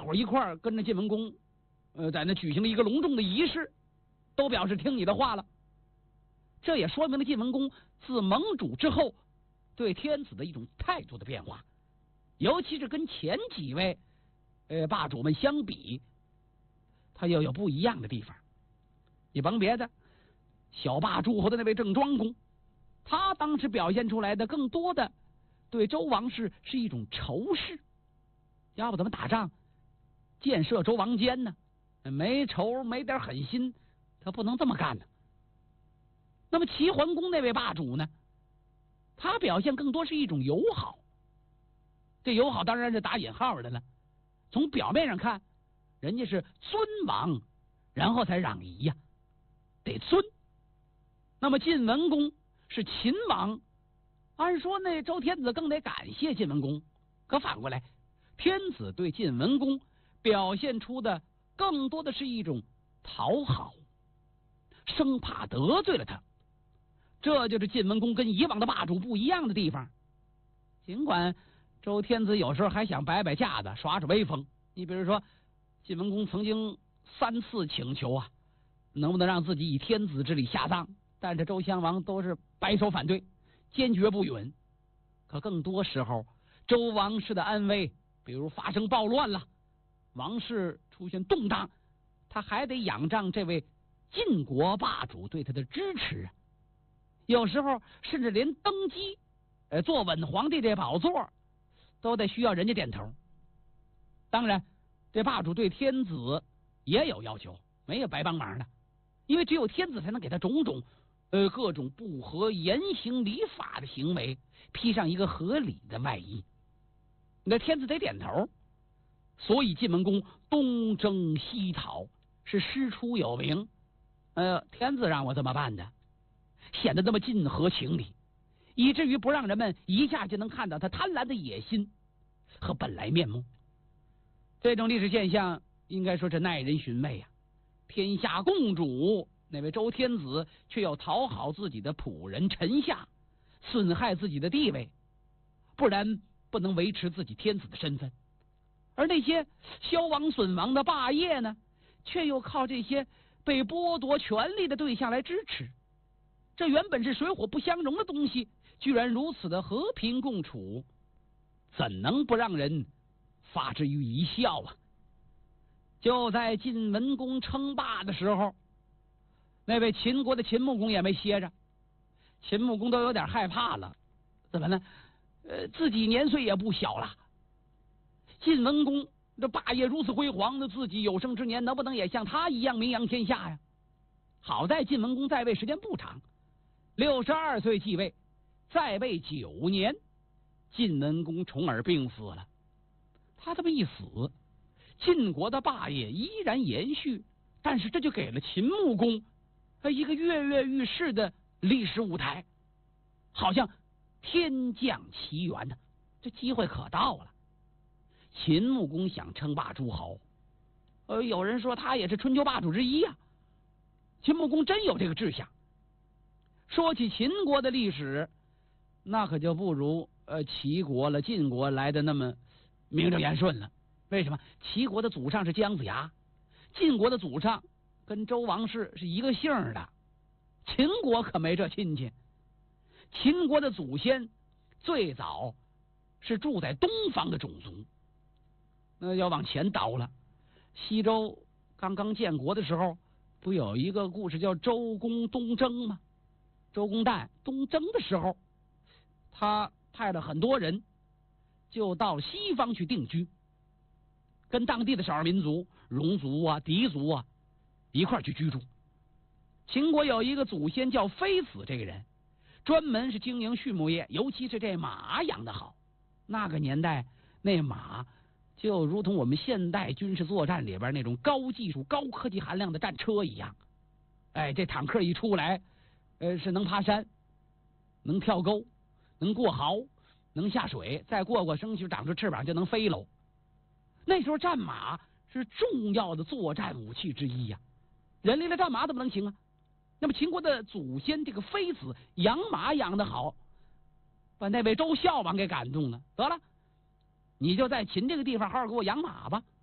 伙儿一块儿跟着晋文公，在那举行了一个隆重的仪式，都表示听你的话了。这也说明了晋文公自盟主之后对天子的一种态度的变化，尤其是跟前几位霸主们相比，他又有不一样的地方。你甭别的，小霸诸侯的那位郑庄公，他当时表现出来的更多的对周王室是一种仇视，要不怎么打仗建设周王坚呢？没仇没点狠心，他不能这么干呢。那么齐桓公那位霸主呢，他表现更多是一种友好，这友好当然是打引号的了。从表面上看，人家是尊王，然后才让仪呀，得尊。那么晋文公是秦王，按说那周天子更得感谢晋文公，可反过来，天子对晋文公表现出的更多的是一种讨好，生怕得罪了他。这就是晋文公跟以往的霸主不一样的地方。尽管周天子有时候还想摆摆架子，耍耍威风。你比如说，晋文公曾经3次请求啊，能不能让自己以天子之礼下葬，但是周襄王都是摆手反对，坚决不允。可更多时候，周王室的安危，比如发生暴乱了，王室出现动荡，他还得仰仗这位晋国霸主对他的支持。有时候甚至连登基坐稳皇帝这宝座都得需要人家点头。当然这霸主对天子也有要求，没有白帮忙的，因为只有天子才能给他种种各种不合言行礼法的行为披上一个合理的外衣，那天子得点头。所以晋文公东征西讨是师出有名，天子让我这么办的，显得那么近合情理，以至于不让人们一下就能看到他贪婪的野心和本来面目。这种历史现象应该说是耐人寻味啊！天下共主那位周天子却要讨好自己的仆人臣下，损害自己的地位，不然不能维持自己天子的身份。而那些消亡损亡的霸业呢，却又靠这些被剥夺权力的对象来支持。这原本是水火不相容的东西，居然如此的和平共处，怎能不让人发之于一笑啊！就在晋文公称霸的时候，那位秦国的秦穆公也没歇着。秦穆公都有点害怕了，怎么呢？自己年岁也不小了，晋文公这霸业如此辉煌，那自己有生之年能不能也像他一样名扬天下呀？好在晋文公在位时间不长，62岁继位，在位9年，晋文公重耳病死了。他这么一死，晋国的霸业依然延续，但是这就给了秦穆公一个跃跃欲试的历史舞台，好像天降奇缘呢，这机会可到了。秦穆公想称霸诸侯，有人说他也是春秋霸主之一呀。秦穆公真有这个志向。说起秦国的历史，那可就不如齐国了、晋国来的那么名正言顺了。为什么？齐国的祖上是姜子牙，晋国的祖上跟周王室是一个姓的，秦国可没这亲戚。秦国的祖先最早是住在东方的种族，那要往前倒了。西周刚刚建国的时候，不有一个故事叫周公东征吗？周公旦东征的时候，他派了很多人就到西方去定居，跟当地的少数民族戎族啊、狄族啊一块去居住。秦国有一个祖先叫非子，这个人专门是经营畜牧业，尤其是这马养得好。那个年代那马就如同我们现代军事作战里边那种高技术高科技含量的战车一样。这坦克一出来是能爬山，能跳沟，能过壕，能下水，再过生就长出翅膀就能飞喽。那时候战马是重要的作战武器之一呀，人离了战马怎么能行啊？那么秦国的祖先这个非子养马养得好，把那位周孝王给感动了。得了，你就在秦这个地方好好给我养马吧。